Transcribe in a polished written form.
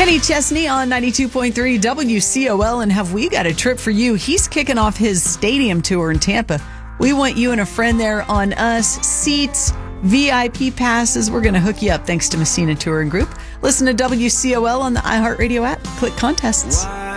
Kenny Chesney on 92.3 WCOL, and have we got a trip for you? He's kicking off his stadium tour in Tampa. We want you and a friend there on us. Seats, VIP passes. We're going to hook you up thanks to Messina Touring Group. Listen to WCOL on the iHeartRadio app. Click contests.